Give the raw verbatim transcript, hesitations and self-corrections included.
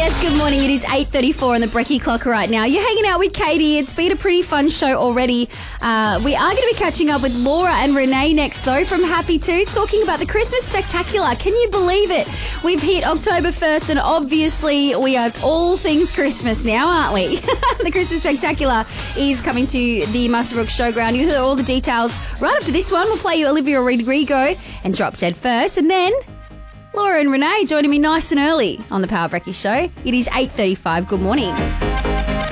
Yes, good morning. It is eight thirty-four on the Brekkie clock right now. You're hanging out with Katie. It's been a pretty fun show already. Uh, we are going to be catching up with Laura and Renee next, though, from Happy two, talking about the Christmas Spectacular. Can you believe it? We've hit October first, and obviously we are all things Christmas now, aren't we? The Christmas Spectacular is coming to the Muswellbrook Showground. You'll hear all the details right after this one. We'll play you Olivia Rodrigo and Drop Dead first, and then Laura and Renee joining me nice and early on the Power Brekkie Show. It is eight thirty-five. Good morning.